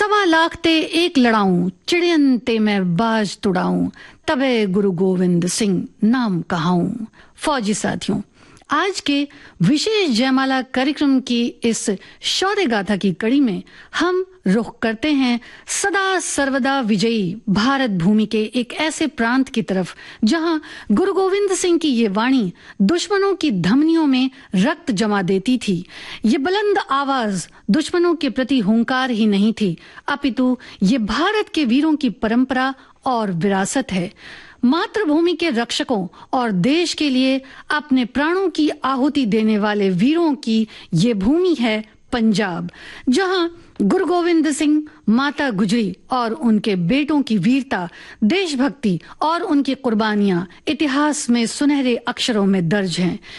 सवा लाख ते एक लड़ाऊं, चिड़ियन ते मैं बाज तुड़ाऊं, तबे गुरु गोविंद सिंह नाम कहाऊं। फौजी साथियों, आज के विशेष जयमाला कार्यक्रम की इस शौर्य गाथा की कड़ी में हम रुख करते हैं सदा सर्वदा विजयी भारत भूमि के एक ऐसे प्रांत की तरफ जहां गुरु गोविंद सिंह की ये वाणी दुश्मनों की धमनियों में रक्त जमा देती थी। ये बुलंद आवाज दुश्मनों के प्रति हुंकार ही नहीं थी, अपितु ये भारत के वीरों की परंपरा और विरासत है। मातृभूमि के रक्षकों और देश के लिए अपने प्राणों की आहुति देने वाले वीरों की ये भूमि है पंजाब, जहां गुरु गोविंद सिंह, माता गुजरी और उनके बेटों की वीरता, देशभक्ति और उनकी कुर्बानियां इतिहास में सुनहरे अक्षरों में दर्ज हैं।